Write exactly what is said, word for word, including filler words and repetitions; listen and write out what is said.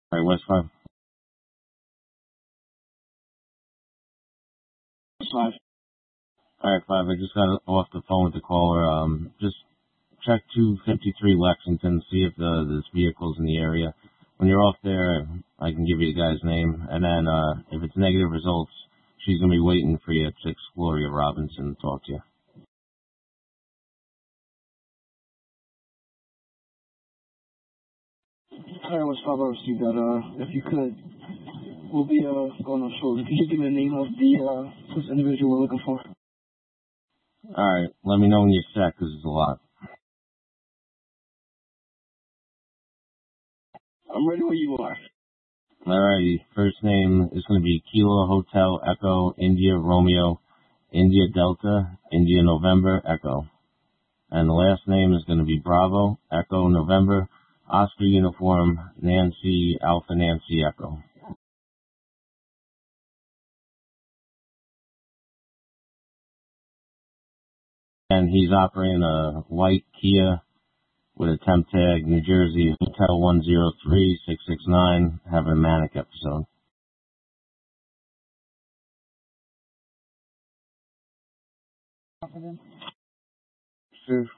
All right, West five. Five. All right, five. I just got off the phone with the caller. Um, just check two fifty-three Lexington, see if the this vehicle's in the area. When you're off there, I can give you the guy's name, and then uh, if it's negative results, she's gonna be waiting for you at six Gloria Robinson to talk to you. All right, West five. I received that. Uh, if you could, we'll be uh going on short. If you could give me the name of the uh this individual we're looking for. All right, let me know when you're set, because it's a lot. I'm ready when you are. All righty. First name is going to be Kilo Hotel Echo India Romeo India Delta India November Echo. And the last name is going to be Bravo Echo November Oscar Uniform Nancy Alpha Nancy Echo. And he's operating a white Kia with a temp tag, New Jersey, Hotel one zero three six six nine, having a manic episode. Sure.